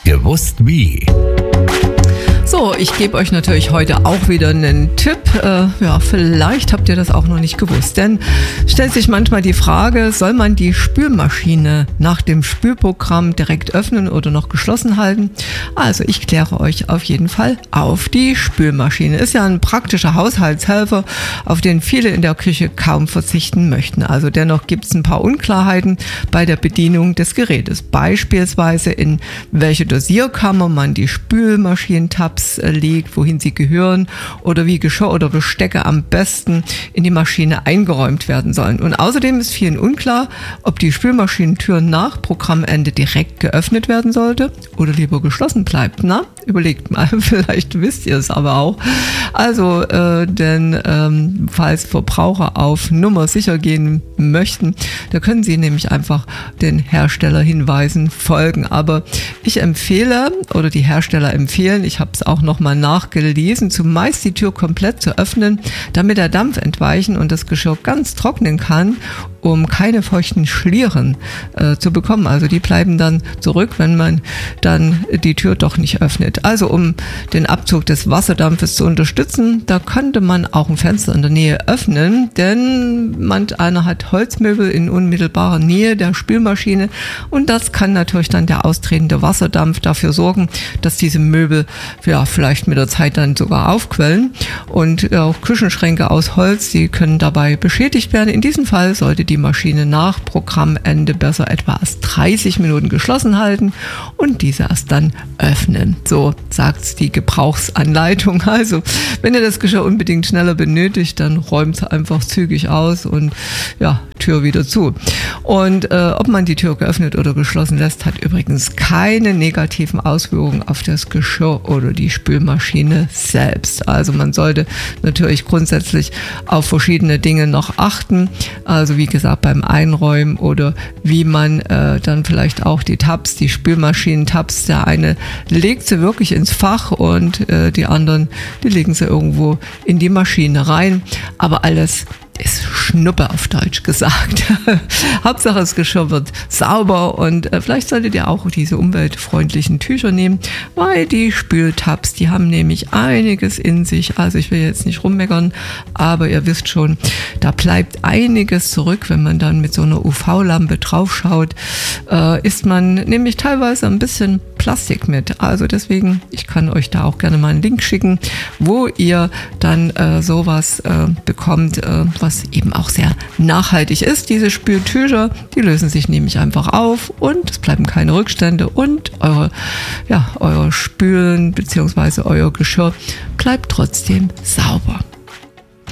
Gewusst wie. So, ich gebe euch natürlich heute auch wieder einen Tipp. Vielleicht habt ihr das auch noch nicht gewusst. Denn stellt sich manchmal die Frage, soll man die Spülmaschine nach dem Spülprogramm direkt öffnen oder noch geschlossen halten? Also ich kläre euch auf jeden Fall auf. Die Spülmaschine ist ja ein praktischer Haushaltshelfer, auf den viele in der Küche kaum verzichten möchten. Also dennoch gibt es ein paar Unklarheiten bei der Bedienung des Gerätes. Beispielsweise in welche Dosierkammer man die Spülmaschinentabs legt, wohin sie gehören oder wie Geschirr oder Bestecke am besten in die Maschine eingeräumt werden sollen. Und außerdem ist vielen unklar, ob die Spülmaschinentür nach Programmende direkt geöffnet werden sollte oder lieber geschlossen bleibt. Na, überlegt mal, vielleicht wisst ihr es aber auch. Also, falls Verbraucher auf Nummer sicher gehen möchten, da können sie nämlich einfach den Herstellerhinweisen folgen. Aber ich empfehle oder die Hersteller empfehlen, ich habe es auch nochmal nachgelesen, zumeist die Tür komplett zu öffnen, damit der Dampf entweichen und das Geschirr ganz trocknen kann, um keine feuchten Schlieren zu bekommen. Also die bleiben dann zurück, wenn man dann die Tür doch nicht öffnet. Also um den Abzug des Wasserdampfes zu unterstützen, da könnte man auch ein Fenster in der Nähe öffnen, denn manch einer hat Holzmöbel in unmittelbarer Nähe der Spülmaschine und das kann natürlich dann der austretende Wasserdampf dafür sorgen, dass diese Möbel vielleicht mit der Zeit dann sogar aufquellen und auch Küchenschränke aus Holz, die können dabei beschädigt werden. In diesem Fall sollte die Maschine nach Programmende besser etwa erst 30 Minuten geschlossen halten und diese erst dann öffnen. So sagt die Gebrauchsanleitung. Also, wenn ihr das Geschirr unbedingt schneller benötigt, dann räumt es einfach zügig aus und Tür wieder zu. Und ob man die Tür geöffnet oder geschlossen lässt, hat übrigens keine negativen Auswirkungen auf das Geschirr oder die Spülmaschine selbst. Also man sollte natürlich grundsätzlich auf verschiedene Dinge noch achten. Also wie gesagt, beim Einräumen oder wie man dann vielleicht auch die Tabs, die Spülmaschinen-Tabs, der eine legt sie wirklich ins Fach und die anderen, die legen sie irgendwo in die Maschine rein. Aber alles ist Schnuppe auf Deutsch gesagt. Hauptsache das Geschirr wird sauber und vielleicht solltet ihr auch diese umweltfreundlichen Tücher nehmen, weil die Spültabs, die haben nämlich einiges in sich. Also ich will jetzt nicht rummeckern, aber ihr wisst schon, da bleibt einiges zurück, wenn man dann mit so einer UV-Lampe draufschaut, isst man nämlich teilweise ein bisschen Plastik mit. Also deswegen, ich kann euch da auch gerne mal einen Link schicken, wo ihr dann sowas bekommt, was eben auch sehr nachhaltig ist. Diese Spültücher, die lösen sich nämlich einfach auf und es bleiben keine Rückstände und euer Spülen bzw. euer Geschirr bleibt trotzdem sauber.